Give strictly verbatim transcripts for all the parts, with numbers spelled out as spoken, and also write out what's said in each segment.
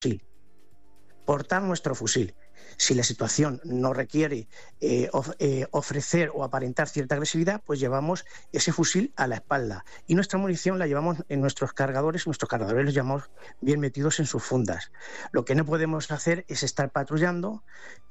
fusil, portar nuestro fusil. Si la situación no requiere eh, of, eh, ofrecer o aparentar cierta agresividad, pues llevamos ese fusil a la espalda. Y nuestra munición la llevamos en nuestros cargadores, nuestros cargadores los llevamos bien metidos en sus fundas. Lo que no podemos hacer es estar patrullando,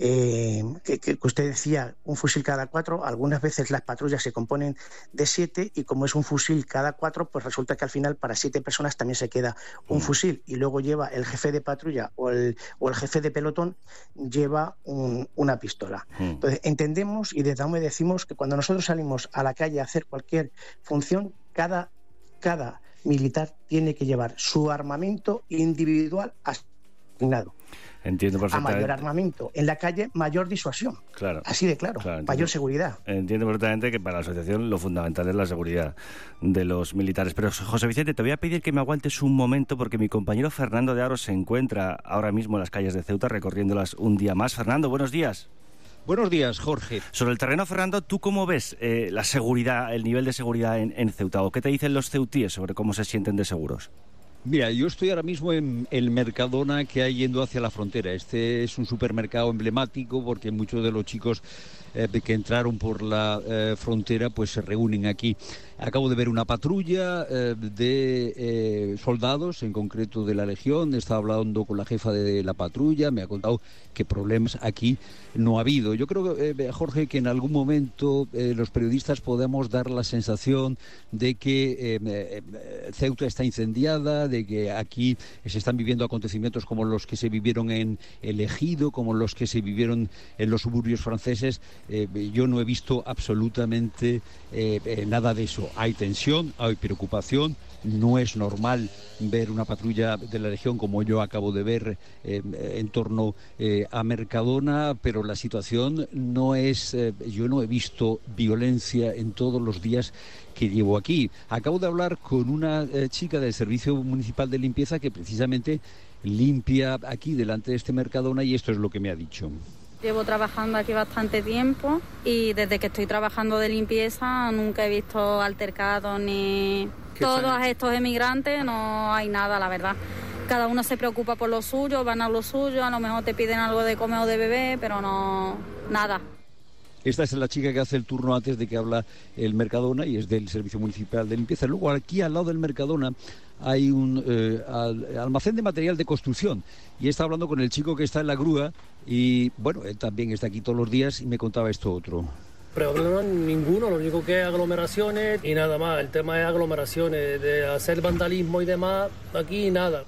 eh, que, que usted decía, un fusil cada cuatro, algunas veces las patrullas se componen de siete y como es un fusil cada cuatro, pues resulta que al final para siete personas también se queda un mm. fusil y luego lleva el jefe de patrulla o el, o el jefe de pelotón, lleva Un, una pistola. Mm. Entonces, entendemos y desde donde decimos que cuando nosotros salimos a la calle a hacer cualquier función, cada, cada militar tiene que llevar su armamento individual asignado. Entiendo perfectamente. A mayor armamento en la calle, mayor disuasión. Claro. Así de claro. claro mayor seguridad. Entiendo perfectamente que para la asociación lo fundamental es la seguridad de los militares. Pero, José Vicente, te voy a pedir que me aguantes un momento porque mi compañero Fernando de Aro se encuentra ahora mismo en las calles de Ceuta recorriéndolas un día más. Fernando, buenos días. Buenos días, Jorge. Sobre el terreno, Fernando, ¿tú cómo ves eh, la seguridad, el nivel de seguridad en, en Ceuta? ¿O qué te dicen los ceutíes sobre cómo se sienten de seguros? Mira, yo estoy ahora mismo en el Mercadona que hay yendo hacia la frontera. Este es un supermercado emblemático porque muchos de los chicos eh, que entraron por la eh, frontera pues se reúnen aquí. Acabo de ver una patrulla eh, de eh, soldados, en concreto de la Legión. He estado hablando con la jefa de la patrulla, me ha contado que problemas aquí no ha habido. Yo creo, eh, Jorge, que en algún momento eh, los periodistas podemos dar la sensación de que eh, eh, Ceuta está incendiada, de que aquí se están viviendo acontecimientos como los que se vivieron en El Ejido, como los que se vivieron en los suburbios franceses. Eh, yo no he visto absolutamente eh, eh, nada de eso. Hay tensión, hay preocupación. No es normal ver una patrulla de la Legión como yo acabo de ver eh, en torno eh, a Mercadona, pero la situación no es... Eh, yo no he visto violencia en todos los días que llevo aquí. Acabo de hablar con una eh, chica del Servicio Municipal de Limpieza que precisamente limpia aquí delante de este Mercadona y esto es lo que me ha dicho. Llevo trabajando aquí bastante tiempo y desde que estoy trabajando de limpieza nunca he visto altercados ni... Todos estos emigrantes no hay nada, la verdad. Cada uno se preocupa por lo suyo, van a lo suyo, a lo mejor te piden algo de comer o de beber, pero no... nada. Esta es la chica que hace el turno antes de que habla el Mercadona y es del Servicio Municipal de Limpieza. Luego aquí al lado del Mercadona hay un eh, al, almacén de material de construcción y está hablando con el chico que está en la grúa y bueno, él también está aquí todos los días y me contaba esto otro. Problema ninguno, lo único que es aglomeraciones y nada más. El tema es aglomeraciones, de hacer vandalismo y demás, aquí nada.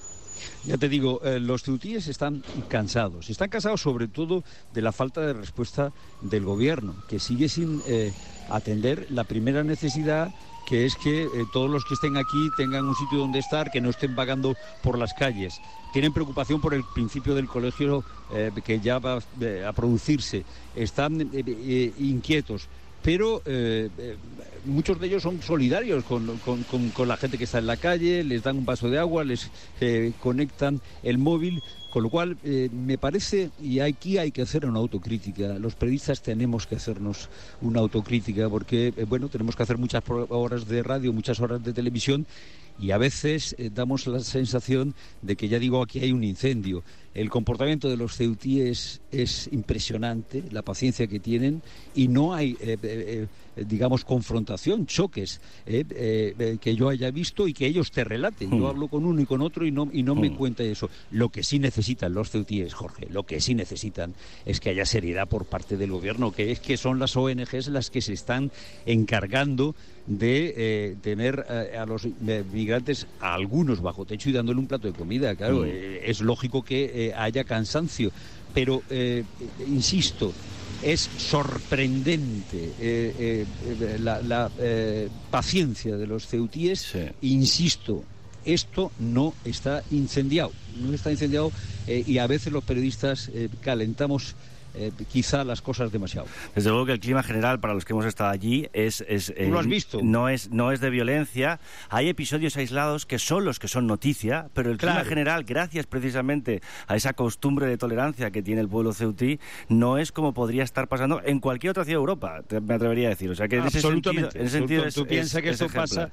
Ya te digo, eh, los ceutíes están cansados. Están cansados sobre todo de la falta de respuesta del gobierno, que sigue sin eh, atender la primera necesidad, que es que eh, todos los que estén aquí tengan un sitio donde estar, que no estén vagando por las calles. Tienen preocupación por el principio del colegio eh, que ya va eh, a producirse. Están eh, eh, inquietos. Pero eh, eh, muchos de ellos son solidarios con, con, con, con la gente que está en la calle, les dan un vaso de agua, les eh, conectan el móvil, con lo cual eh, me parece, y aquí hay que hacer una autocrítica, los periodistas tenemos que hacernos una autocrítica porque, eh, bueno, tenemos que hacer muchas horas de radio, muchas horas de televisión y a veces eh, damos la sensación de que, ya digo, aquí hay un incendio. El comportamiento de los ceutíes es impresionante, la paciencia que tienen y no hay, eh, eh, digamos, confrontación, choques eh, eh, que yo haya visto y que ellos te relaten. Mm. Yo hablo con uno y con otro y no, y no mm. me cuenta eso. Lo que sí necesitan los ceutíes, Jorge, lo que sí necesitan es que haya seriedad por parte del gobierno, que es que son las O N Ges las que se están encargando de eh, tener eh, a los eh, migrantes, a algunos bajo techo y dándole un plato de comida. Claro, mm. eh, es lógico que eh, haya cansancio, pero eh, insisto, es sorprendente eh, eh, la, la eh, paciencia de los ceutíes. Sí. Insisto, esto no está incendiado, no está incendiado eh, y a veces los periodistas eh, calentamos Eh, quizá las cosas demasiado. Desde luego que el clima general para los que hemos estado allí es, es eh, ¿lo has visto? No es no es de violencia. Hay episodios aislados que son los que son noticia, pero el clima claro. general, gracias precisamente a esa costumbre de tolerancia que tiene el pueblo ceutí, no es como podría estar pasando en cualquier otra ciudad de Europa, me atrevería a decir. O sea que en ese sentido, en ese sentido tú, es, tú piensas que es esto ejemplar. pasa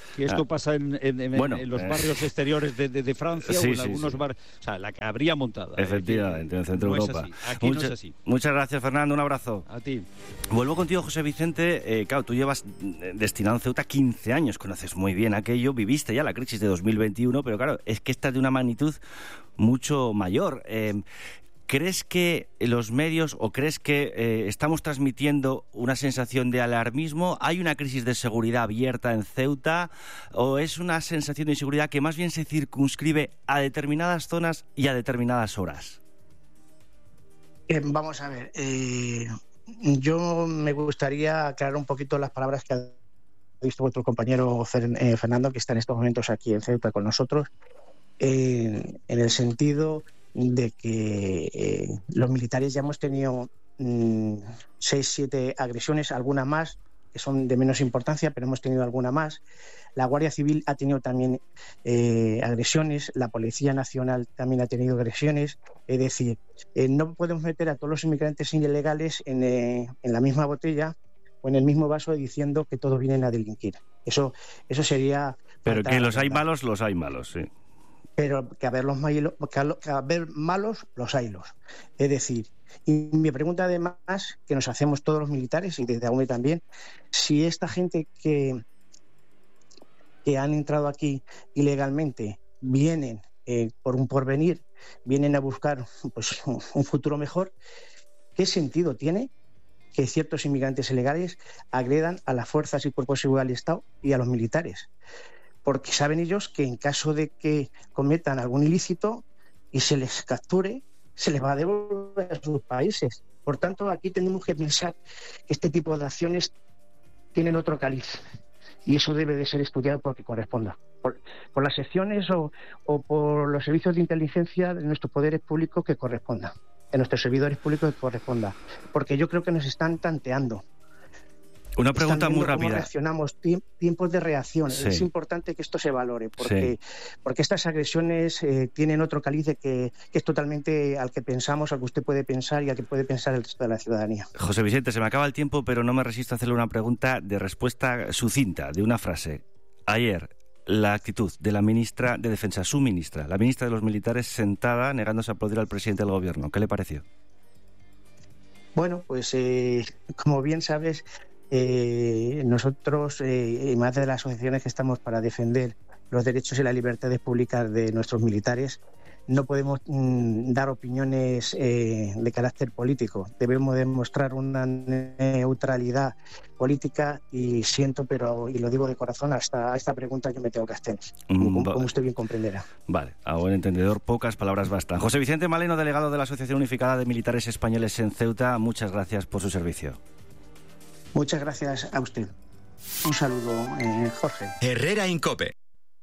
que esto ah. pasa en, en, en, bueno, en los barrios eh. exteriores de, de, de Francia sí, o en sí, algunos sí. barrios, o sea, la que habría montada. Efectivamente, eh, en Centro no Europa. Es así. Aquí Mucha, no es así. Muchas gracias, Fernando, un abrazo. A ti. Vuelvo contigo, José Vicente. Eh, claro, tú llevas destinado en Ceuta quince años, conoces muy bien aquello, viviste ya la crisis de dos mil veintiuno, pero claro, es que esta es de una magnitud mucho mayor. Eh, ¿Crees que los medios o crees que eh, estamos transmitiendo una sensación de alarmismo? ¿Hay una crisis de seguridad abierta en Ceuta o es una sensación de inseguridad que más bien se circunscribe a determinadas zonas y a determinadas horas? Eh, vamos a ver, eh, yo me gustaría aclarar un poquito las palabras que ha visto vuestro compañero Fernando, que está en estos momentos aquí en Ceuta con nosotros, eh, en el sentido de que eh, los militares ya hemos tenido mmm, seis, siete agresiones, algunas más, que son de menos importancia, pero hemos tenido alguna más. La Guardia Civil ha tenido también eh, agresiones, la Policía Nacional también ha tenido agresiones. Es decir, eh, no podemos meter a todos los inmigrantes ilegales en, eh, en la misma botella o en el mismo vaso diciendo que todos vienen a delinquir. Eso, eso sería... Pero que los hay malos, los hay malos, sí. Pero que haber, los malos, que haber malos, los haylos. Es decir, y mi pregunta además, que nos hacemos todos los militares, y desde AUME también, si esta gente que, que han entrado aquí ilegalmente vienen eh, por un porvenir, vienen a buscar pues, un futuro mejor, ¿qué sentido tiene que ciertos inmigrantes ilegales agredan a las fuerzas y cuerpos de seguridad del Estado y a los militares? Porque saben ellos que en caso de que cometan algún ilícito y se les capture, se les va a devolver a sus países. Por tanto, aquí tenemos que pensar que este tipo de acciones tienen otro cariz y eso debe de ser estudiado porque corresponda. Por, por las secciones o, o por los servicios de inteligencia de nuestros poderes públicos que corresponda, de nuestros servidores públicos que corresponda. Porque yo creo que nos están tanteando. Una pregunta muy rápida. ¿Cómo reaccionamos? Tiempos de reacción. Sí. Es importante que esto se valore, porque, sí. porque estas agresiones eh, tienen otro caliz que, que es totalmente al que pensamos, al que usted puede pensar y al que puede pensar el resto de la ciudadanía. José Vicente, se me acaba el tiempo, pero no me resisto a hacerle una pregunta de respuesta sucinta, de una frase. Ayer, la actitud de la ministra de Defensa, su ministra, la ministra de los Militares, sentada, negándose a aplaudir al presidente del Gobierno. ¿Qué le pareció? Bueno, pues eh, como bien sabes... Eh, nosotros, eh, y más de las asociaciones que estamos para defender los derechos y las libertades públicas de nuestros militares, no podemos mm, dar opiniones eh, de carácter político. Debemos demostrar una neutralidad política y siento, pero y lo digo de corazón, hasta esta pregunta que me tengo que hacer, como, como usted bien comprenderá. Vale, a buen entendedor, pocas palabras bastan. José Vicente Maleno, delegado de la Asociación Unificada de Militares Españoles en Ceuta, muchas gracias por su servicio. Muchas gracias a usted. Un saludo, eh, Jorge. Herrera en COPE.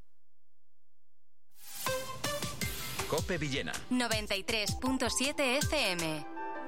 COPE Villena. noventa y tres punto siete F M.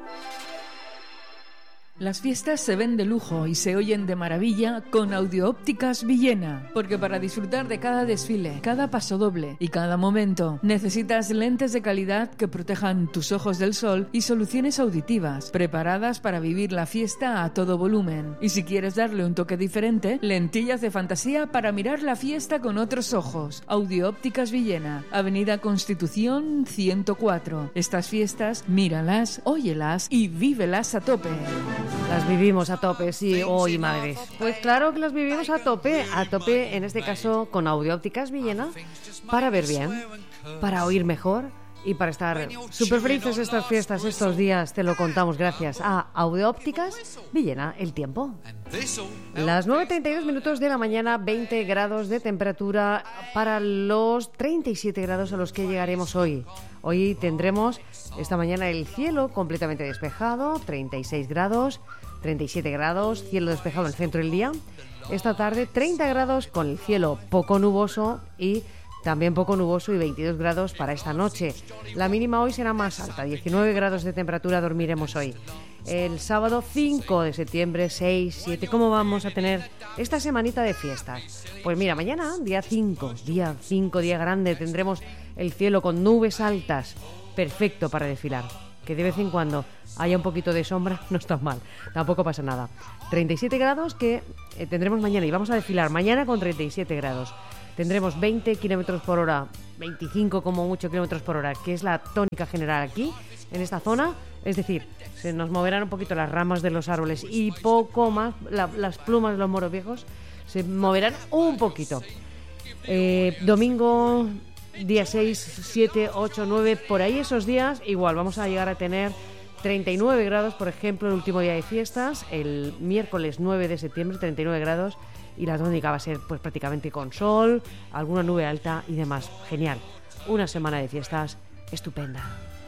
Las fiestas se ven de lujo y se oyen de maravilla con Audio Ópticas Villena, porque para disfrutar de cada desfile, cada pasodoble y cada momento, necesitas lentes de calidad que protejan tus ojos del sol y soluciones auditivas, preparadas para vivir la fiesta a todo volumen. Y si quieres darle un toque diferente, lentillas de fantasía para mirar la fiesta con otros ojos. Audio Ópticas Villena, Avenida Constitución ciento cuatro. Estas fiestas, míralas, óyelas y vívelas a tope. Las vivimos a tope, sí, hoy, oh, madres. Pues claro que las vivimos a tope, a tope en este caso con Audio Ópticas Villena, para ver bien, para oír mejor y para estar súper felices estas fiestas, estos días, te lo contamos gracias a Audio Ópticas Villena, el tiempo. Las nueve treinta y dos minutos de la mañana, veinte grados de temperatura para los treinta y siete grados a los que llegaremos hoy. Hoy tendremos esta mañana el cielo completamente despejado, treinta y seis grados, treinta y siete grados, cielo despejado en el centro del día. Esta tarde treinta grados con el cielo poco nuboso y también poco nuboso y veintidós grados para esta noche. La mínima hoy será más alta, diecinueve grados de temperatura dormiremos hoy. El sábado cinco de septiembre, seis, siete, ¿cómo vamos a tener esta semanita de fiestas? Pues mira, mañana, día cinco, día cinco, día grande, tendremos el cielo con nubes altas, perfecto para desfilar. que de vez en cuando haya un poquito de sombra no está mal, tampoco pasa nada. treinta y siete grados que eh, tendremos mañana y vamos a desfilar mañana con treinta y siete grados. Tendremos veinte kilómetros por hora, veinticinco como mucho kilómetros por hora, que es la tónica general aquí, en esta zona. Es decir, se nos moverán un poquito las ramas de los árboles y poco más, la, las plumas de los moros viejos se moverán un poquito. Eh, domingo, día seis, siete, ocho, nueve, por ahí esos días, igual vamos a llegar a tener treinta y nueve grados, por ejemplo, el último día de fiestas, el miércoles nueve de septiembre, treinta y nueve grados, y la tónica va a ser pues prácticamente con sol, alguna nube alta y demás. Genial. Una semana de fiestas estupenda.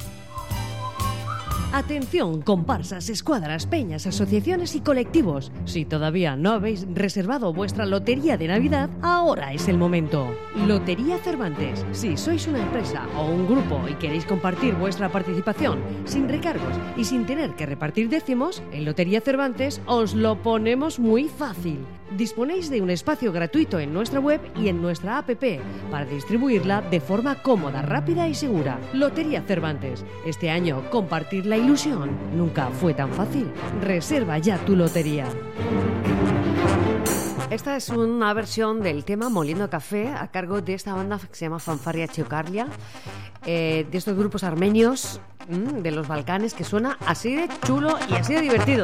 Atención, comparsas, escuadras, peñas, asociaciones y colectivos. Si todavía no habéis reservado vuestra lotería de Navidad, ahora es el momento. Lotería Cervantes. Si sois una empresa o un grupo y queréis compartir vuestra participación sin recargos y sin tener que repartir décimos, en Lotería Cervantes os lo ponemos muy fácil. Disponéis de un espacio gratuito en nuestra web y en nuestra app para distribuirla de forma cómoda, rápida y segura. Lotería Cervantes. Este año compartir la ilusión nunca fue tan fácil. Reserva ya tu lotería. Esta es una versión del tema Moliendo Café a cargo de esta banda que se llama Fanfarria Chiocarlia, eh, de estos grupos armenios mmm, de los Balcanes, que suena así de chulo y así de divertido.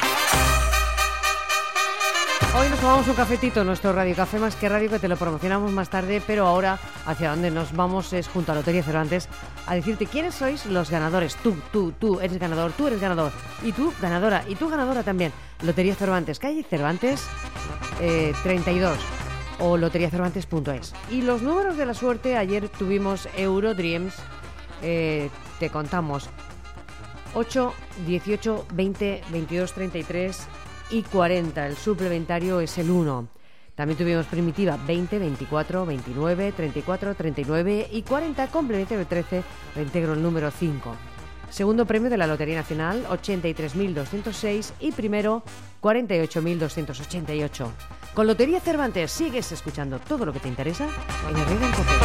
Hoy nos tomamos un cafetito, nuestro Radio Café Más que Radio, que te lo promocionamos más tarde, pero ahora hacia donde nos vamos es junto a Lotería Cervantes a decirte quiénes sois los ganadores. Tú, tú, tú eres ganador, tú eres ganador, y tú ganadora, y tú ganadora también. Lotería Cervantes, calle Cervantes eh, treinta y dos o lotería cervantes punto es. Y los números de la suerte, ayer tuvimos Eurodreams, eh, te contamos ocho, dieciocho, veinte, veintidós, treinta y tres... y cuarenta, el suplementario es el uno. También tuvimos primitiva veinte, veinticuatro, veintinueve, treinta y cuatro, treinta y nueve y cuarenta, complementario trece, reintegro el número cinco. Segundo premio de la Lotería Nacional, ochenta y tres mil doscientos seis y primero, cuarenta y ocho mil doscientos ochenta y ocho. Con Lotería Cervantes sigues escuchando todo lo que te interesa en Herrera en Cope.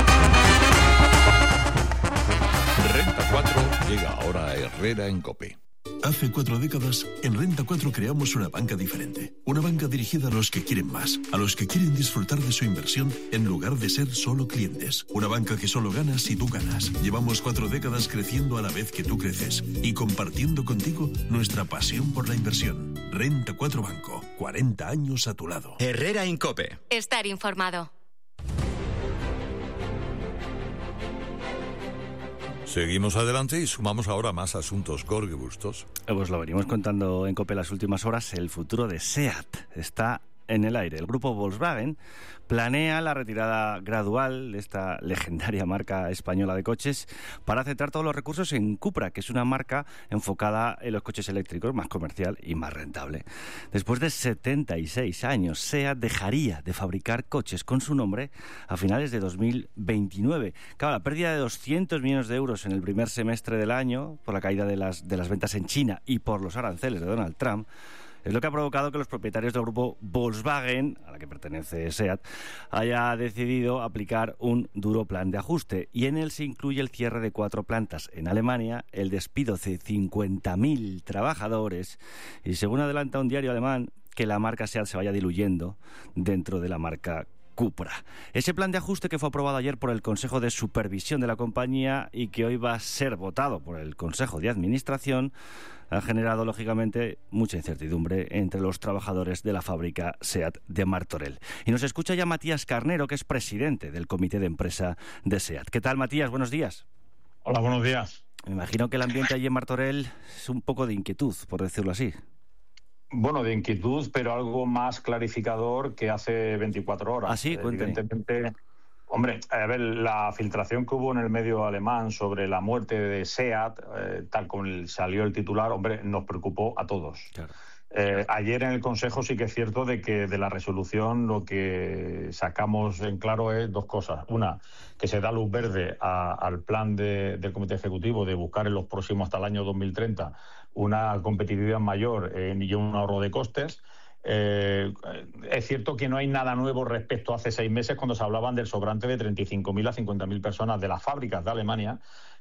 Renta cuatro llega ahora a Herrera en Cope. Hace cuatro décadas, en Renta cuatro creamos una banca diferente. Una banca dirigida a los que quieren más, a los que quieren disfrutar de su inversión en lugar de ser solo clientes. Una banca que solo gana si tú ganas. Llevamos cuatro décadas creciendo a la vez que tú creces y compartiendo contigo nuestra pasión por la inversión. Renta cuatro Banco, cuarenta años a tu lado. Herrera en Cope. Estar informado. Seguimos adelante y sumamos ahora más asuntos. Jorge Bustos. Pues lo venimos contando en COPE las últimas horas. El futuro de SEAT está en el aire. El grupo Volkswagen planea la retirada gradual de esta legendaria marca española de coches para centrar todos los recursos en Cupra, que es una marca enfocada en los coches eléctricos, más comercial y más rentable. Después de setenta y seis años, SEAT dejaría de fabricar coches con su nombre a finales de dos mil veintinueve. Claro, la pérdida de doscientos millones de euros en el primer semestre del año por la caída de las, de las ventas en China y por los aranceles de Donald Trump es lo que ha provocado que los propietarios del grupo Volkswagen, a la que pertenece SEAT, haya decidido aplicar un duro plan de ajuste. Y en él se incluye el cierre de cuatro plantas en Alemania, el despido de cincuenta mil trabajadores y, según adelanta un diario alemán, que la marca SEAT se vaya diluyendo dentro de la marca Cupra. Ese plan de ajuste, que fue aprobado ayer por el Consejo de Supervisión de la compañía y que hoy va a ser votado por el Consejo de Administración, ha generado lógicamente mucha incertidumbre entre los trabajadores de la fábrica SEAT de Martorell. Y nos escucha ya Matías Carnero, que es presidente del comité de empresa de SEAT. ¿Qué tal, Matías? Buenos días. Hola, buenos días. Me imagino que el ambiente allí en Martorell es un poco de inquietud, por decirlo así. Bueno, de inquietud, pero algo más clarificador que hace veinticuatro horas. Ah, sí, cuéntame. Evidentemente, hombre, a ver, la filtración que hubo en el medio alemán sobre la muerte de SEAT, eh, tal como salió el titular, hombre, nos preocupó a todos. Claro. Eh, ayer en el Consejo sí que es cierto de que de la resolución lo que sacamos en claro es dos cosas. Una, que se da luz verde a, al plan de, del Comité Ejecutivo de buscar en los próximos, hasta el año dos mil treinta, una competitividad mayor eh, y un ahorro de costes. Eh, es cierto que no hay nada nuevo respecto a hace seis meses, cuando se hablaban del sobrante de treinta y cinco mil a cincuenta mil personas de las fábricas de Alemania,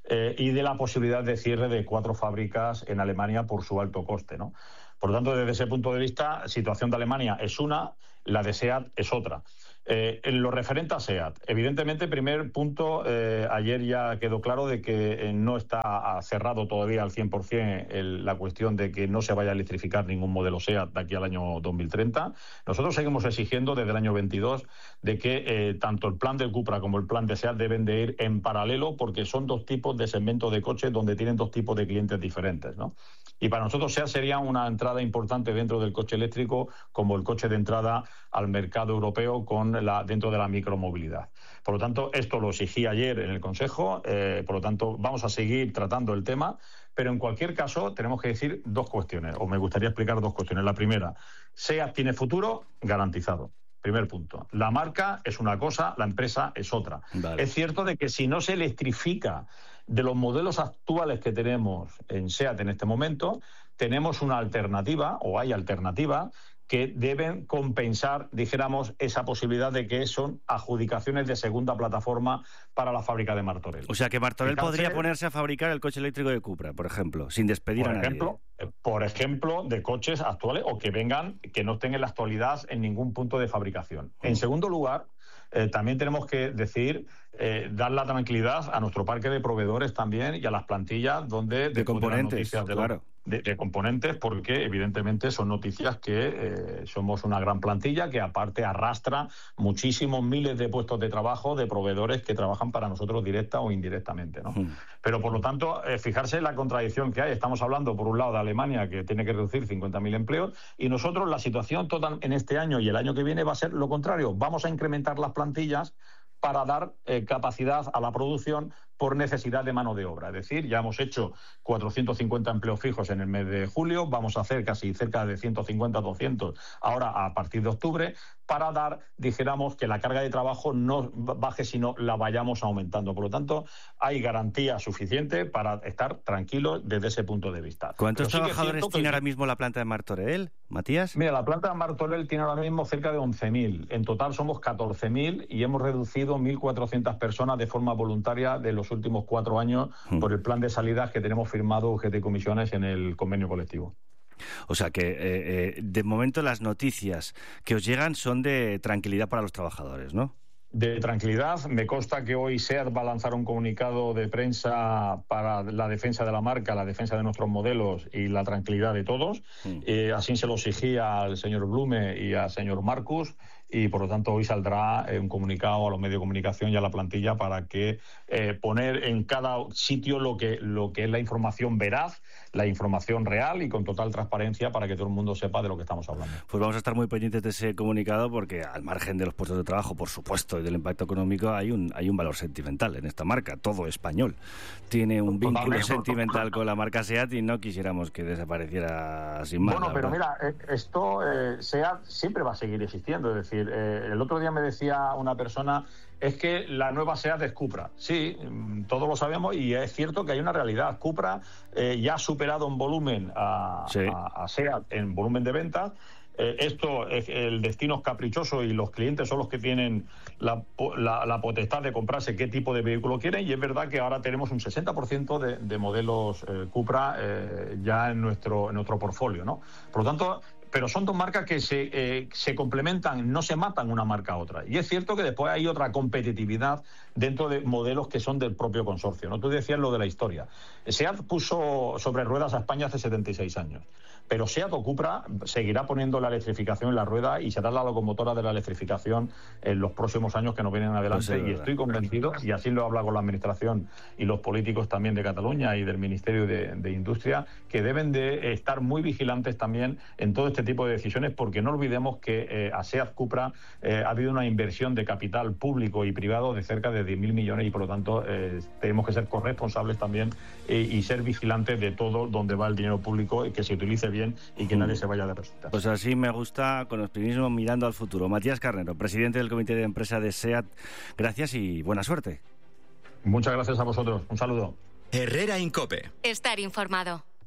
eh, y de la posibilidad de cierre de cuatro fábricas en Alemania por su alto coste, ¿no? Por lo tanto, desde ese punto de vista, situación de Alemania es una, la de SEAT es otra. Eh, en lo referente a SEAT, evidentemente, primer punto, eh, ayer ya quedó claro de que eh, no está cerrado todavía al cien por cien el, la cuestión de que no se vaya a electrificar ningún modelo SEAT de aquí al año dos mil treinta. Nosotros seguimos exigiendo desde el año veintidós de que eh, tanto el plan del Cupra como el plan de SEAT deben de ir en paralelo, porque son dos tipos de segmentos de coches donde tienen dos tipos de clientes diferentes, ¿no? Y para nosotros SEAT sería una entrada importante dentro del coche eléctrico como el coche de entrada al mercado europeo con la, dentro de la micromovilidad. Por lo tanto, esto lo exigí ayer en el Consejo, eh, por lo tanto, vamos a seguir tratando el tema, pero en cualquier caso tenemos que decir dos cuestiones, o me gustaría explicar dos cuestiones. La primera, SEAT tiene futuro garantizado. Primer punto. La marca es una cosa, la empresa es otra. Vale. Es cierto de que si no se electrifica de los modelos actuales que tenemos en SEAT en este momento, tenemos una alternativa, o hay alternativa, que deben compensar, dijéramos, esa posibilidad de que son adjudicaciones de segunda plataforma para la fábrica de Martorell. O sea, que Martorell Fíjate, podría ponerse a fabricar el coche eléctrico de Cupra, por ejemplo, sin despedir por a nadie. Ejemplo, por ejemplo, de coches actuales o que vengan, que no estén en la actualidad en ningún punto de fabricación. Mm. En segundo lugar, eh, también tenemos que decir, eh, dar la tranquilidad a nuestro parque de proveedores también y a las plantillas donde... De componentes, de claro. Los, De, de componentes, porque evidentemente son noticias que eh, somos una gran plantilla que aparte arrastra muchísimos miles de puestos de trabajo de proveedores que trabajan para nosotros directa o indirectamente, ¿no? Mm. Pero por lo tanto, eh, fijarse en la contradicción que hay. Estamos hablando por un lado de Alemania, que tiene que reducir cincuenta mil empleos, y nosotros la situación total en este año y el año que viene va a ser lo contrario. Vamos a incrementar las plantillas para dar eh, capacidad a la producción por necesidad de mano de obra. Es decir, ya hemos hecho cuatrocientos cincuenta empleos fijos en el mes de julio, vamos a hacer casi cerca de ciento cincuenta, doscientos ahora a partir de octubre, para dar, dijéramos, que la carga de trabajo no baje, sino la vayamos aumentando. Por lo tanto, hay garantía suficiente para estar tranquilos desde ese punto de vista. ¿Cuántos sí trabajadores tiene ahora mismo la planta de Martorell, Matías? Mira, la planta de Martorell tiene ahora mismo cerca de once mil. En total somos catorce mil y hemos reducido mil cuatrocientas personas de forma voluntaria de los últimos cuatro años hmm. por el plan de salidas que tenemos firmado U G T Comisiones en el convenio colectivo. O sea que, eh, eh, de momento, las noticias que os llegan son de tranquilidad para los trabajadores, ¿no? De tranquilidad. Me consta que hoy SEAT va a lanzar un comunicado de prensa para la defensa de la marca, la defensa de nuestros modelos y la tranquilidad de todos. Mm. Eh, así se lo exigía al señor Blume y al señor Marcus. Y, por lo tanto, hoy saldrá eh, un comunicado a los medios de comunicación y a la plantilla para que eh, poner en cada sitio lo que, lo que es la información veraz, la información real y con total transparencia para que todo el mundo sepa de lo que estamos hablando. Pues vamos a estar muy pendientes de ese comunicado porque, al margen de los puestos de trabajo, por supuesto, y del impacto económico, hay un, hay un valor sentimental en esta marca. Todo español tiene un vínculo Totalmente. sentimental con la marca SEAT y no quisiéramos que desapareciera sin más. Bueno, pero mira, esto, eh, SEAT siempre va a seguir existiendo, es decir, Eh, el otro día me decía una persona, es que la nueva SEAT es Cupra. Sí, todos lo sabemos y es cierto que hay una realidad. Cupra eh, ya ha superado en volumen a, sí. a, a SEAT en volumen de ventas. Eh, esto, es, el destino es caprichoso y los clientes son los que tienen la, la, la potestad de comprarse qué tipo de vehículo quieren, y es verdad que ahora tenemos un sesenta por ciento de, de modelos eh, Cupra eh, ya en nuestro, en nuestro portfolio, ¿no? Por lo tanto, pero son dos marcas que se, eh, se complementan, no se matan una marca a otra. Y es cierto que después hay otra competitividad dentro de modelos que son del propio consorcio, ¿no? Tú decías lo de la historia. SEAT puso sobre ruedas a España hace setenta y seis años. Pero SEAT o Cupra seguirá poniendo la electrificación en la rueda y será la locomotora de la electrificación en los próximos años que nos vienen adelante. Pues sí, y estoy convencido, y así lo he hablado con la Administración y los políticos también de Cataluña y del Ministerio de, de Industria, que deben de estar muy vigilantes también en todo este tipo de decisiones, porque no olvidemos que eh, a SEAT Cupra eh, ha habido una inversión de capital público y privado de cerca de diez mil millones y, por lo tanto, eh, tenemos que ser corresponsables también eh, y ser vigilantes de todo donde va el dinero público y que se utilice bien y que nadie se vaya de resultas. Pues así me gusta, con optimismo, mirando al futuro. Matías Carnero, presidente del Comité de Empresa de SEAT, gracias y buena suerte. Muchas gracias a vosotros. Un saludo. Herrera Incope. Estar informado.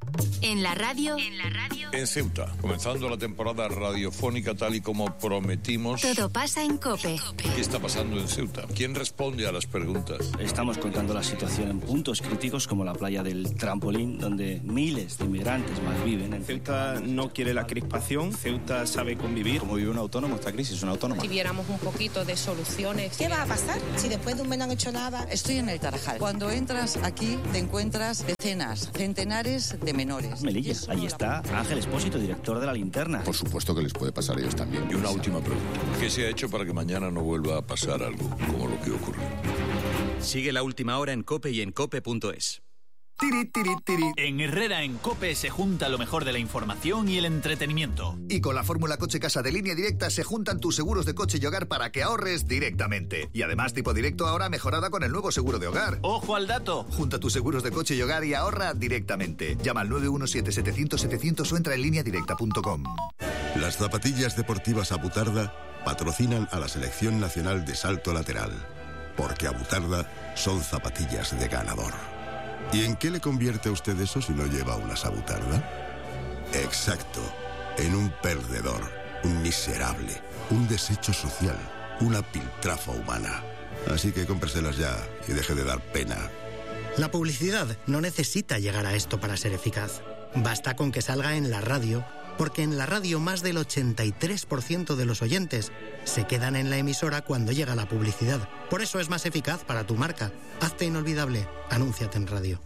En la radio. En la radio. En Ceuta, comenzando la temporada radiofónica tal y como prometimos. Todo pasa en COPE. ¿Qué está pasando en Ceuta? ¿Quién responde a las preguntas? Estamos contando la situación en puntos críticos como la playa del Trampolín, donde miles de inmigrantes malviven. En Ceuta no quiere la crispación, Ceuta sabe convivir. Como vive un autónomo, esta crisis es una autónoma. Si viéramos un poquito de soluciones. ¿Qué va a pasar si después de un mes no han hecho nada? Estoy en el Tarajal. Cuando entras aquí te encuentras decenas, centenares de menores. Melilla, ahí está Ángel Espósito, director de La Linterna. Por supuesto que les puede pasar a ellos también. Y una última pregunta. ¿Qué se ha hecho para que mañana no vuelva a pasar algo como lo que ocurrió? Sigue La Última Hora en COPE y en cope punto es. Tiri, tiri, tiri. En Herrera en COPE se junta lo mejor de la información y el entretenimiento. Y con la fórmula Coche Casa de Línea Directa se juntan tus seguros de coche y hogar para que ahorres directamente. Y además tipo directo ahora mejorada con el nuevo seguro de hogar. ¡Ojo al dato! Junta tus seguros de coche y hogar y ahorra directamente. Llama al nueve uno siete, setecientos, setecientos o entra en línea directa punto com. Las zapatillas deportivas Abutarda patrocinan a la Selección Nacional de Salto Lateral. Porque Abutarda son zapatillas de ganador. ¿Y en qué le convierte a usted eso si no lleva una Sabutarda? Exacto, en un perdedor, un miserable, un desecho social, una piltrafa humana. Así que cómpreselas ya y deje de dar pena. La publicidad no necesita llegar a esto para ser eficaz. Basta con que salga en la radio, porque en la radio más del ochenta y tres por ciento de los oyentes se quedan en la emisora cuando llega la publicidad. Por eso es más eficaz para tu marca. Hazte inolvidable. Anúnciate en radio.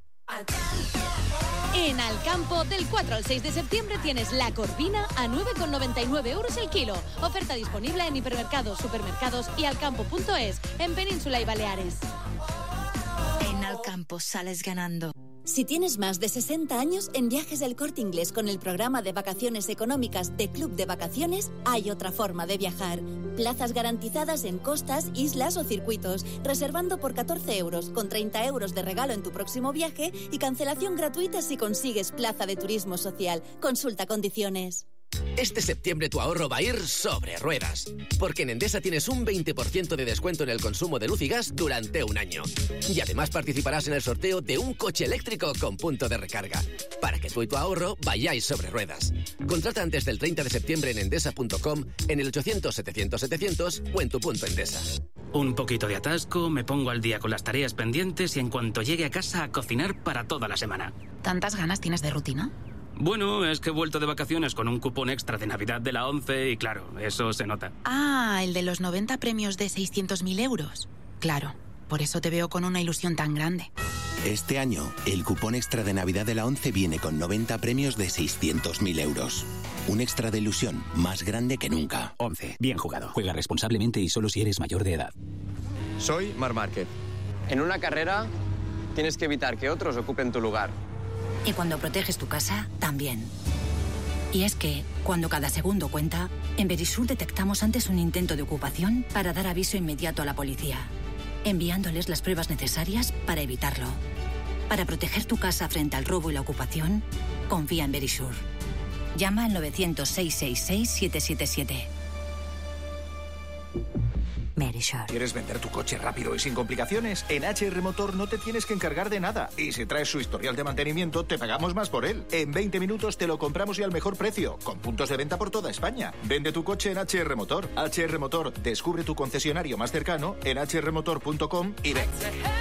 En Alcampo, del cuatro al seis de septiembre tienes la corvina a nueve con noventa y nueve euros el kilo. Oferta disponible en hipermercados, supermercados y alcampo punto es, en Península y Baleares. En Alcampo sales ganando. Si tienes más de sesenta años, en Viajes del Corte Inglés con el programa de vacaciones económicas de Club de Vacaciones, hay otra forma de viajar. Plazas garantizadas en costas, islas o circuitos, reservando por catorce euros, con treinta euros de regalo en tu próximo viaje y cancelación gratuita si consigues plaza de turismo social. Consulta condiciones. Este septiembre tu ahorro va a ir sobre ruedas, porque en Endesa tienes un veinte por ciento de descuento en el consumo de luz y gas durante un año. Y además participarás en el sorteo de un coche eléctrico con punto de recarga, para que tú y tu ahorro vayáis sobre ruedas. Contrata antes del treinta de septiembre en endesa punto com, en el ochocientos, setecientos, setecientos o en tu punto Endesa. Un poquito de atasco, me pongo al día con las tareas pendientes y en cuanto llegue a casa a cocinar para toda la semana. ¿Tantas ganas tienes de rutina? Bueno, es que he vuelto de vacaciones con un cupón extra de Navidad de la ONCE y claro, eso se nota. Ah, el de los noventa premios de seiscientos mil euros. Claro, por eso te veo con una ilusión tan grande. Este año, el cupón extra de Navidad de la ONCE viene con noventa premios de seiscientos mil euros. Un extra de ilusión más grande que nunca. ONCE, bien jugado. Juega responsablemente y solo si eres mayor de edad. Soy Marc Márquez. En una carrera tienes que evitar que otros ocupen tu lugar. Y cuando proteges tu casa, también. Y es que, cuando cada segundo cuenta, en Verisur detectamos antes un intento de ocupación para dar aviso inmediato a la policía, enviándoles las pruebas necesarias para evitarlo. Para proteger tu casa frente al robo y la ocupación, confía en Verisur. Llama al novecientos, seiscientos sesenta y seis, siete siete siete. Verisur. ¿Quieres vender tu coche rápido y sin complicaciones? En H R Motor no te tienes que encargar de nada. Y si traes su historial de mantenimiento, te pagamos más por él. En veinte minutos te lo compramos y al mejor precio, con puntos de venta por toda España. Vende tu coche en H R Motor. H R Motor, descubre tu concesionario más cercano en h r motor punto com y ven.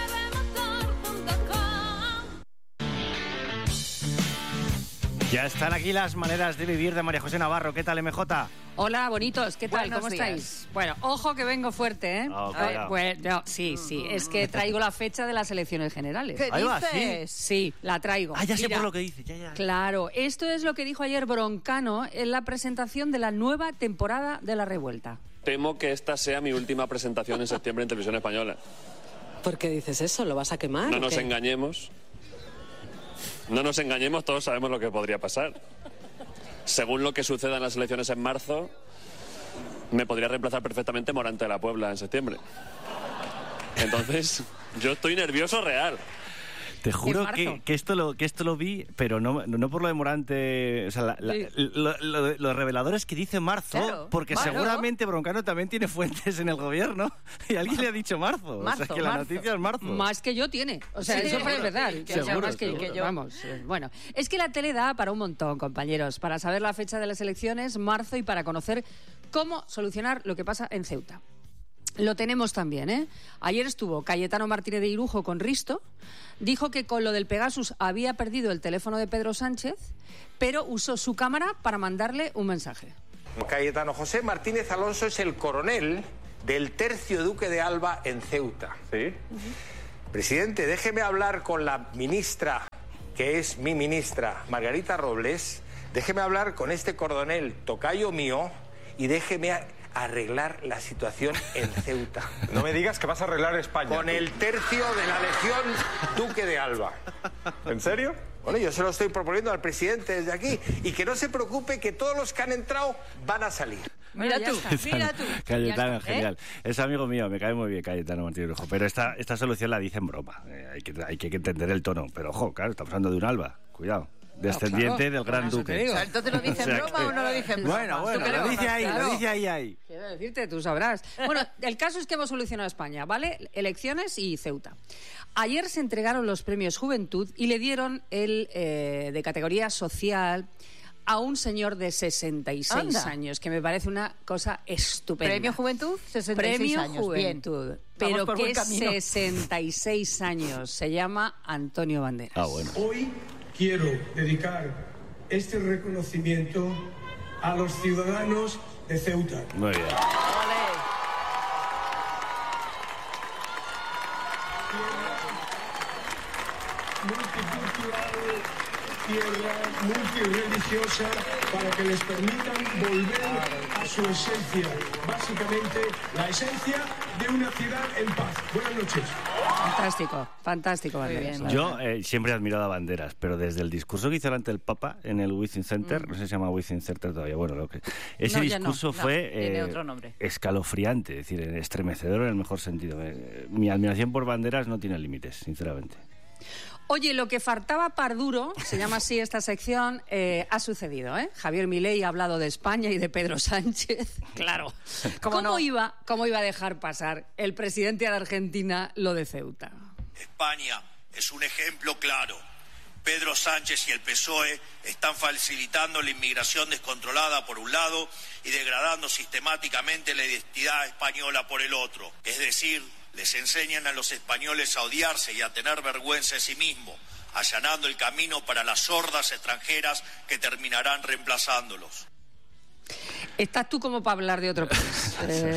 Ya están aquí las maneras de vivir de María José Navarro. ¿Qué tal, M J? Hola, bonitos, ¿qué tal? Buenos ¿Cómo días. estáis? Bueno, ojo que vengo fuerte, ¿eh? Oh, Ay, bueno, sí, sí, es que traigo la fecha de las elecciones generales. ¿Qué Ahí va, dices? ¿sí? Sí, la traigo. Ah, ya sé Mira, por lo que dice. Ya, ya. Claro, esto es lo que dijo ayer Broncano en la presentación de la nueva temporada de La Revuelta. Temo que esta sea mi última presentación en septiembre en Televisión Española. ¿Por qué dices eso? ¿Lo vas a quemar? No o nos qué? engañemos. No nos engañemos, todos sabemos lo que podría pasar. Según lo que suceda en las elecciones en marzo, me podría reemplazar perfectamente Morante de la Puebla en septiembre. Entonces, yo estoy nervioso real. Te juro que, que, esto lo, que esto lo vi, pero no, no por lo de Morante. O sea, la, la, sí. lo, lo, lo revelador es que dice marzo, claro, porque marzo. seguramente Broncano también tiene fuentes en el gobierno y alguien le ha dicho marzo. marzo o sea, que marzo. la noticia es marzo. Más que yo tiene. O sea, sí, eso para empezar. Que seguro, más que yo. que yo. Vamos. Bueno, es que la tele da para un montón, compañeros. Para saber la fecha de las elecciones, marzo, y para conocer cómo solucionar lo que pasa en Ceuta. Lo tenemos también, ¿eh? Ayer estuvo Cayetano Martínez de Irujo con Risto. Dijo que con lo del Pegasus había perdido el teléfono de Pedro Sánchez, pero usó su cámara para mandarle un mensaje. Cayetano, José Martínez Alonso es el coronel del tercio duque de Alba en Ceuta. Sí. Uh-huh. Presidente, déjeme hablar con la ministra, que es mi ministra, Margarita Robles. Déjeme hablar con este coronel tocayo mío y déjeme a... arreglar la situación en Ceuta. No me digas que vas a arreglar España. Con tú. el tercio de la Legión Duque de Alba. ¿En serio? Bueno, yo se lo estoy proponiendo al presidente desde aquí. Y que no se preocupe, que todos los que han entrado van a salir. Mira tú, mira tú. Cayetano, está, genial. ¿Eh? Es amigo mío, me cae muy bien Cayetano Martínez Rojo. Pero esta, esta solución la dice en broma. Eh, hay, que, hay que entender el tono. Pero ojo, claro, estamos hablando de un Alba. Cuidado. Descendiente no, claro, del Gran Duque. O sea, ¿entonces lo dice en broma o, sea que... o no lo dice en broma? Bueno, bueno, lo dice ahí, claro. lo dice ahí, ahí. Quiero decirte, tú sabrás. Bueno, el caso es que hemos solucionado España, ¿vale? Elecciones y Ceuta. Ayer se entregaron los premios Juventud y le dieron el eh, de categoría social a un señor de sesenta y seis Anda. años, que me parece una cosa estupenda. ¿Premio Juventud? sesenta y seis Premio años. Juventud. Bien. Pero que sesenta y seis años. Se llama Antonio Banderas. Ah, bueno. Hoy quiero dedicar este reconocimiento a los ciudadanos de Ceuta. Muy bien. Multicultural, tierra multireligiosa, para que les permitan volver a su esencia. Básicamente, la esencia de una ciudad en paz. Buenas noches. Fantástico, fantástico, Banderas. Yo eh, siempre he admirado a Banderas, pero desde el discurso que hizo delante del Papa en el Within Center, mm. no sé si se llama Within Center todavía, bueno, lo que ese no, discurso no, fue no, eh, otro nombre. escalofriante, es decir, estremecedor en el mejor sentido. Eh, mi admiración por Banderas no tiene límites, sinceramente. Oye, lo que faltaba par duro, se llama así esta sección, eh, ha sucedido, ¿eh? Javier Milei ha hablado de España y de Pedro Sánchez. Claro. ¿Cómo, ¿Cómo, no? iba, ¿Cómo iba a dejar pasar el presidente de Argentina lo de Ceuta? España es un ejemplo claro. Pedro Sánchez y el P S O E están facilitando la inmigración descontrolada por un lado y degradando sistemáticamente la identidad española por el otro. Es decir, les enseñan a los españoles a odiarse y a tener vergüenza de sí mismos, allanando el camino para las hordas extranjeras que terminarán reemplazándolos. Estás tú como para hablar de otro país,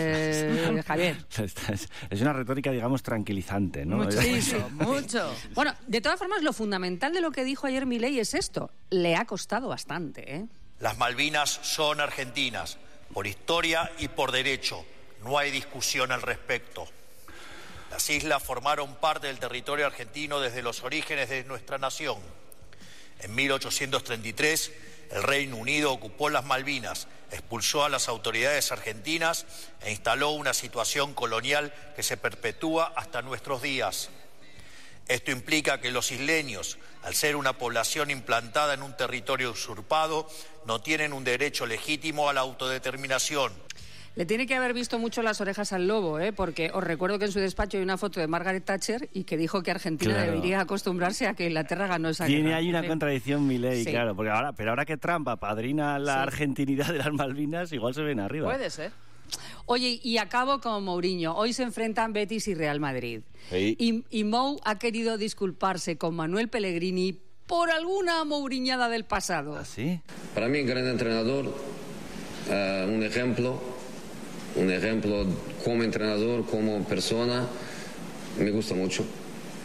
eh, Javier. Es una retórica, digamos, tranquilizante, ¿no? Mucho, sí, sí, mucho. Bueno, de todas formas, lo fundamental de lo que dijo ayer Milei es esto. Le ha costado bastante, ¿eh? Las Malvinas son argentinas, por historia y por derecho. No hay discusión al respecto. Las islas formaron parte del territorio argentino desde los orígenes de nuestra nación. En mil ochocientos treinta y tres, el Reino Unido ocupó las Malvinas, expulsó a las autoridades argentinas e instaló una situación colonial que se perpetúa hasta nuestros días. Esto implica que los isleños, al ser una población implantada en un territorio usurpado, no tienen un derecho legítimo a la autodeterminación. Le tiene que haber visto mucho las orejas al lobo, ¿eh? Porque os recuerdo que en su despacho hay una foto de Margaret Thatcher y que dijo que Argentina claro. debería acostumbrarse a que Inglaterra ganó esa guerra. Tiene ahí una contradicción, Milei, sí. claro. Porque ahora, pero ahora que Trump apadrina la sí. argentinidad de las Malvinas, igual se ven arriba. Puede ser. Oye, y acabo con Mourinho. Hoy se enfrentan Betis y Real Madrid. Sí. Y, y Mou ha querido disculparse con Manuel Pellegrini por alguna mouriñada del pasado. ¿Ah, sí? Para mí, gran entrenador, uh, un ejemplo... Un ejemplo como entrenador, como persona, me gusta mucho.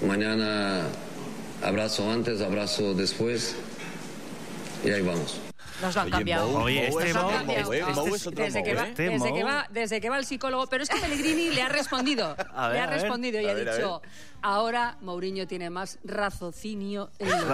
Mañana abrazo antes, abrazo después y ahí vamos. Nos lo han Oye, cambiado. Mou, Oye, Mou este es Mou- otro Mou, ¿eh? Este- Mou es otro desde, Mou, que va, ¿eh? Este desde, Mou. que va, desde que va al psicólogo. Pero es que Pellegrini le ha respondido. A ver, le ha a ver. respondido y A ha ver, a dicho: ahora Mourinho tiene más raciocinio en lo que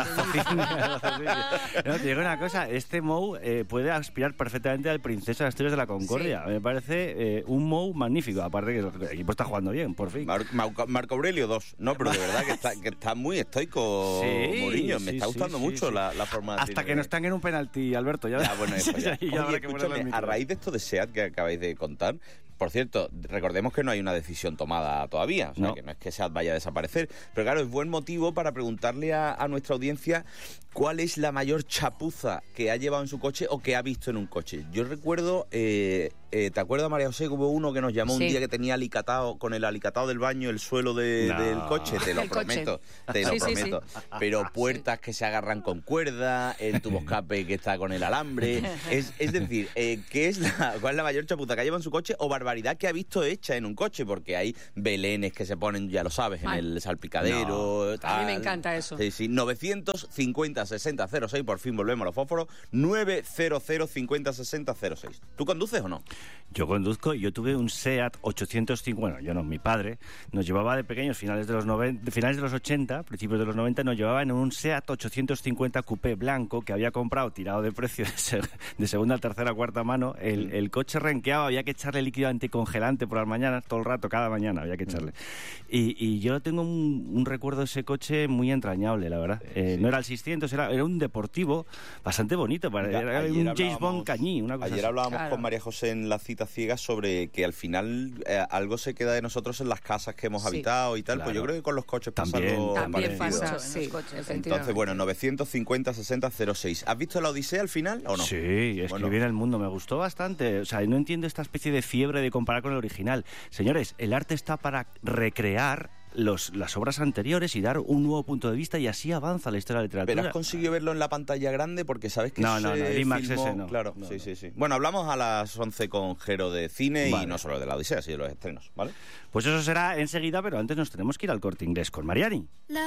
dice. No, te digo una cosa, este Mou eh, puede aspirar perfectamente al Princesa de Asturias de la Concordia. Me parece eh, un Mou magnífico, aparte que el equipo está jugando bien, por fin. Mar- Marco, Marco Aurelio dos. No, pero de verdad que está, que está muy estoico Sí, Mourinho. Me sí, está sí, gustando sí, mucho sí. La, la forma de Hasta decir que de- no están en un penalti, Alberto. Ya, Ya, bueno, eso ya. ya habrá Oye, que ponerlo escúchame, en a micro. raíz de esto de SEAT que acabáis de contar, por cierto, recordemos que no hay una decisión tomada todavía, o sea, No. que no es que SEAT vaya a desaparecer, pero claro, es buen motivo para preguntarle a, a nuestra audiencia cuál es la mayor chapuza que ha llevado en su coche o que ha visto en un coche. Yo recuerdo, eh, eh, ¿te acuerdas, María José, que hubo uno que nos llamó Sí. un día que tenía alicatado, con el alicatado del baño, el suelo de- No. del coche? Te lo El coche. prometo, te lo Sí, sí, prometo. Pero puertas que se agarran con cuerda, el tubo escape que está con el alambre. Es, es decir, eh, ¿qué es la, ¿cuál es la mayor chapuza que ha llevado en su coche o barbaridad que ha visto hecha en un coche? Porque hay belenes que se ponen, ya lo sabes, en Ay. el salpicadero. A mí tal. me encanta eso. Sí, sí. novecientos cincuenta sesenta cero seis, por fin volvemos a los fósforos. novecientos cincuenta sesenta cero seis. ¿Tú conduces o no? Yo conduzco y yo tuve un SEAT ochocientos cincuenta, bueno, yo no, mi padre, nos llevaba de pequeños, finales de los noventa, finales de los ochenta, principios de los noventa, nos llevaba en un SEAT ochocientos cincuenta coupé blanco que había comprado tirado de precio de, se- de segunda, tercera, cuarta mano. El, el coche renqueaba, había que echarle líquido anticongelante por las mañanas, todo el rato, cada mañana había que echarle. Y, y yo tengo un, un recuerdo de ese coche muy entrañable, la verdad. Eh, no era el seiscientos, era, era un deportivo bastante bonito, para- Mira, era ayer un James hablábamos- Bond cañí, una cosa Ayer así. hablábamos Claro. con María José en la cita ciega sobre que al final eh, algo se queda de nosotros en las casas que hemos Sí. habitado y tal. Claro. Pues yo creo que con los coches pasa También, algo También parecido. pasa, Mucho en sí, los coches, Entonces, efectivamente. bueno, novecientos cincuenta sesenta cero seis. ¿Has visto la Odisea al final o no? Sí, escribí Bueno. en El Mundo, me gustó bastante. O sea, no entiendo esta especie de fiebre de comparar con el original. Señores, el arte está para recrear los, las obras anteriores y dar un nuevo punto de vista, y así avanza la historia de la literatura. ¿Pero has conseguido verlo en la pantalla grande? Porque sabes que No, se no, no, el IMAX filmó- ese no. Claro, No, sí, no. sí, sí. Bueno, hablamos a las once con Jero de cine Vale. y no solo de la Odisea, sino de los estrenos, ¿vale? Pues eso será enseguida, pero antes nos tenemos que ir al Corte Inglés con Mariani.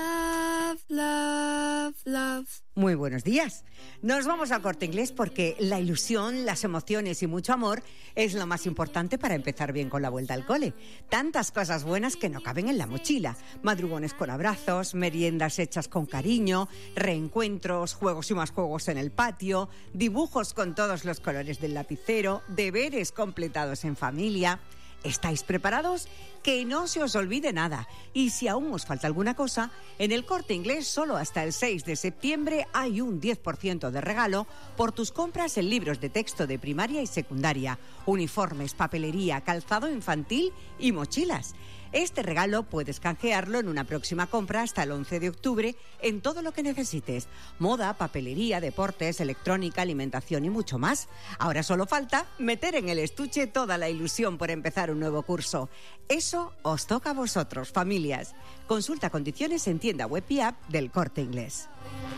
Love, love, love. Muy buenos días. Nos vamos al Corte Inglés porque la ilusión, las emociones y mucho amor es lo más importante para empezar bien con la vuelta al cole. Tantas cosas buenas que no caben en la mochila. Madrugones con abrazos, meriendas hechas con cariño, reencuentros, juegos y más juegos en el patio, dibujos con todos los colores del lapicero, deberes completados en familia. ¿Estáis preparados? Que no se os olvide nada. Y si aún os falta alguna cosa, en el Corte Inglés solo hasta el seis de septiembre hay un diez por ciento de regalo por tus compras en libros de texto de primaria y secundaria, uniformes, papelería, calzado infantil y mochilas. Este regalo puedes canjearlo en una próxima compra hasta el once de octubre en todo lo que necesites. Moda, papelería, deportes, electrónica, alimentación y mucho más. Ahora solo falta meter en el estuche toda la ilusión por empezar un nuevo curso. Eso os toca a vosotros, familias. Consulta condiciones en tienda web y app del Corte Inglés.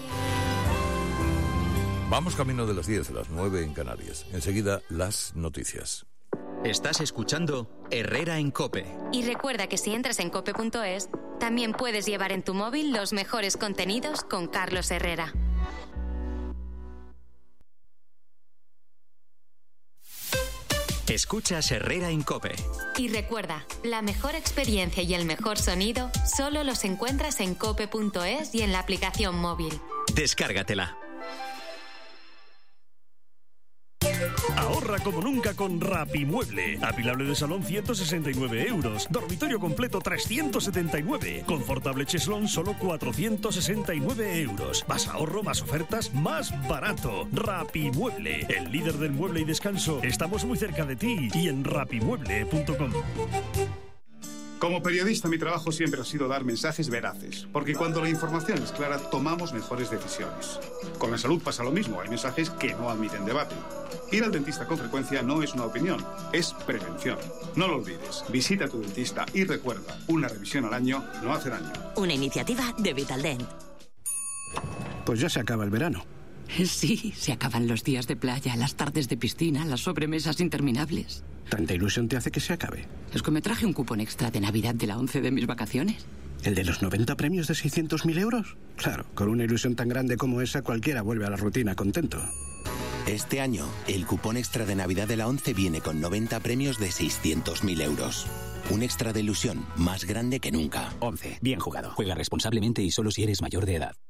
Vamos camino de las diez, las nueve en Canarias. Enseguida, las noticias. Estás escuchando Herrera en COPE. Y recuerda que si entras en cope punto es, también puedes llevar en tu móvil los mejores contenidos con Carlos Herrera. Escuchas Herrera en COPE. Y recuerda, la mejor experiencia y el mejor sonido solo los encuentras en cope punto es y en la aplicación móvil. Descárgatela. Ahorra como nunca con Rapimueble. Apilable de salón ciento sesenta y nueve euros. Dormitorio completo trescientos setenta y nueve. Confortable cheslón solo cuatrocientos sesenta y nueve euros. Más ahorro, más ofertas, más barato. Rapimueble, el líder del mueble y descanso. Estamos muy cerca de ti y en rapimueble punto com. Como periodista, mi trabajo siempre ha sido dar mensajes veraces, porque cuando la información es clara, tomamos mejores decisiones. Con la salud pasa lo mismo, hay mensajes que no admiten debate. Ir al dentista con frecuencia no es una opinión, es prevención. No lo olvides, visita a tu dentista y recuerda, una revisión al año no hace daño. Una iniciativa de Vitaldent. Pues ya se acaba el verano. Sí, se acaban los días de playa, las tardes de piscina, las sobremesas interminables. ¿Tanta ilusión te hace que se acabe? Es que me traje un cupón extra de Navidad de la once de mis vacaciones. ¿El de los noventa premios de seiscientos mil euros? Claro, con una ilusión tan grande como esa, cualquiera vuelve a la rutina contento. Este año, el cupón extra de Navidad de la ONCE viene con noventa premios de seiscientos mil euros. Un extra de ilusión más grande que nunca. ONCE. Bien jugado. Juega responsablemente y solo si eres mayor de edad.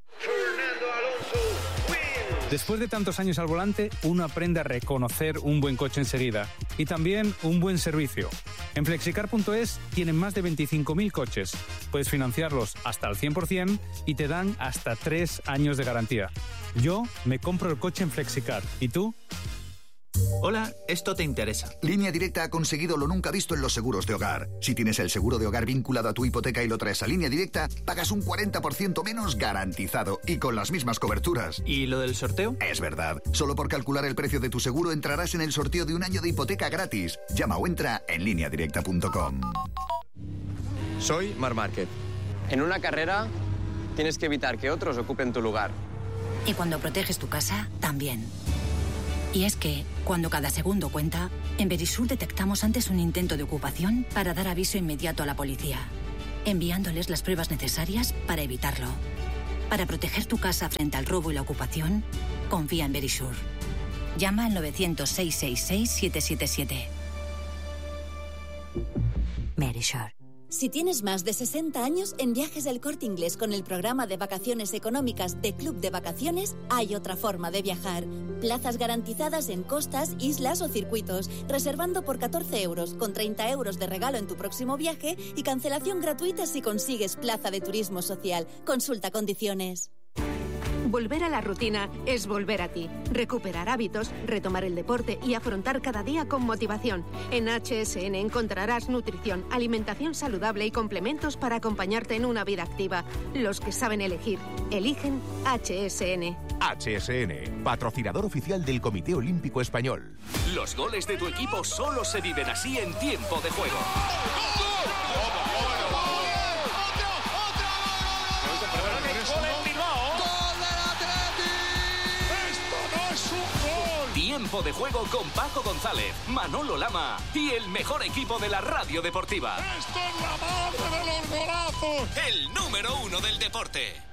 Después de tantos años al volante, uno aprende a reconocer un buen coche enseguida y también un buen servicio. En flexicar punto es tienen más de veinticinco mil coches. Puedes financiarlos hasta al cien por ciento y te dan hasta tres años de garantía. Yo me compro el coche en Flexicar. ¿Y tú? Hola, esto te interesa. Línea Directa ha conseguido lo nunca visto en los seguros de hogar. Si tienes el seguro de hogar vinculado a tu hipoteca y lo traes a Línea Directa, pagas un cuarenta por ciento menos garantizado y con las mismas coberturas. ¿Y lo del sorteo? Es verdad. Solo por calcular el precio de tu seguro entrarás en el sorteo de un año de hipoteca gratis. Llama o entra en línea directa punto com. Soy Marc Márquez. En una carrera tienes que evitar que otros ocupen tu lugar. Y cuando proteges tu casa, también. Y es que, cuando cada segundo cuenta, en Verisur detectamos antes un intento de ocupación para dar aviso inmediato a la policía, enviándoles las pruebas necesarias para evitarlo. Para proteger tu casa frente al robo y la ocupación, confía en Verisur. Llama al novecientos, seiscientos sesenta y seis, siete siete siete. Verisur. Si tienes más de sesenta años, en Viajes del Corte Inglés con el programa de vacaciones económicas de Club de Vacaciones, hay otra forma de viajar. Plazas garantizadas en costas, islas o circuitos, reservando por catorce euros, con treinta euros de regalo en tu próximo viaje y cancelación gratuita si consigues plaza de turismo social. Consulta condiciones. Volver a la rutina es volver a ti. Recuperar hábitos, retomar el deporte y afrontar cada día con motivación. En H S N encontrarás nutrición, alimentación saludable y complementos para acompañarte en una vida activa. Los que saben elegir, eligen H S N. H S N, patrocinador oficial del Comité Olímpico Español. Los goles de tu equipo solo se viven así en tiempo de juego. Tiempo de juego con Paco González, Manolo Lama y el mejor equipo de la radio deportiva. ¡Esto es la madre de los golazos! El número uno del deporte.